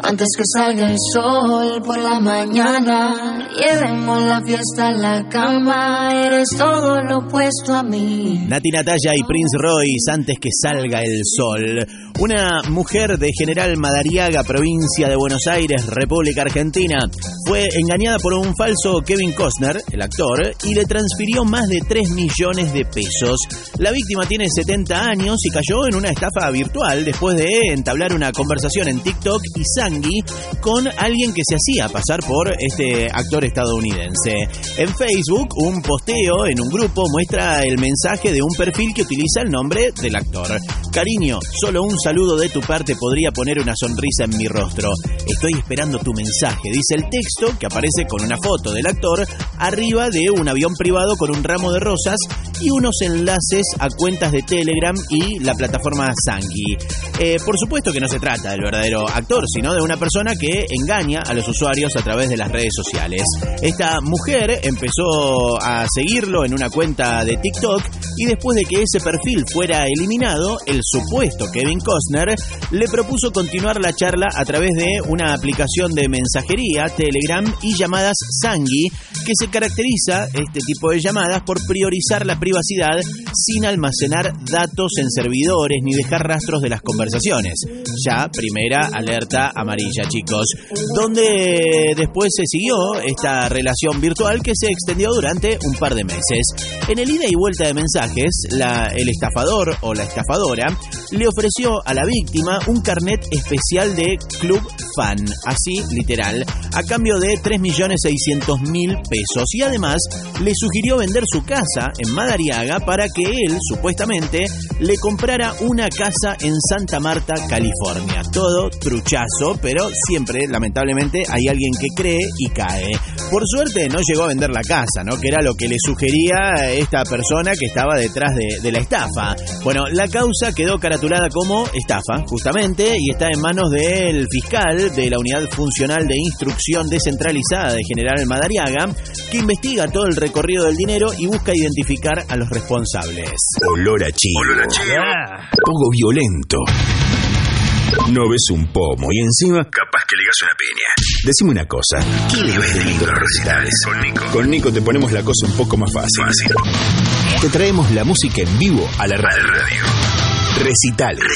Antes que salga el sol por la mañana, llevemos la fiesta a la cama. Eres todo lo opuesto a mí. Nati Natalia y Prince Royce, Antes que salga el sol. Una mujer de General Madariaga, provincia de Buenos Aires, República Argentina, fue engañada por un falso Kevin Costner, el actor, y le transfirió más de 3 millones de pesos. La víctima tiene 70 años y cayó en una estafa virtual después de entablar una conversación en TikTok y Sangui con alguien que se hacía pasar por este actor estadounidense. En Facebook, un posteo en un grupo muestra el mensaje de un perfil que utiliza el nombre del actor. Cariño, solo un saludo de tu parte podría poner una sonrisa en mi rostro. Estoy esperando tu mensaje, dice el texto, que aparece con una foto del actor arriba de un avión privado con un ramo de rosas y unos enlaces a cuentas de Telegram y la plataforma Sangui. Por supuesto que no se trata del verdadero actor, sino de una persona que engaña a los usuarios a través de las redes sociales. Esta mujer empezó a seguirlo en una cuenta de TikTok y después de que ese perfil fuera eliminado, el supuesto Kevin Costner le propuso continuar la charla a través de una aplicación de mensajería, Telegram y llamadas Sangui, que se caracteriza, este tipo de llamadas, por priorizar la privacidad sin almacenar datos en servidores ni dejar rastros de las conversaciones. Ya, primera alerta amarilla, chicos. Donde después se siguió esta relación virtual que se extendió durante un par de meses. En el ida y vuelta de mensajes, el estafador o la estafadora le ofreció a la víctima un carnet especial de Club Fan, así literal, a cambio de 3.600.000 pesos, y además le sugirió vender su casa en Madariaga para que él, supuestamente, le comprara una casa en Santa Marta, California. Todo truchazo, pero siempre, lamentablemente, hay alguien que cree y cae. Por suerte no llegó a vender la casa, ¿no? Que era lo que le sugería esta persona que estaba detrás de la estafa. Bueno, la causa quedó caratulada como estafa, justamente, y está en manos del fiscal de la Unidad Funcional de Instrucción Descentralizada de General Madariaga, que investiga todo el recorrido del dinero y busca identificar a los responsables. Olor a chivo. Poco violento. No ves un pomo y encima capaz que ligas una piña. Decime una cosa, ¿qué le ves de lindo los recitales? Con Nico te ponemos la cosa un poco más fácil. Te traemos la música en vivo a la radio. Recitales.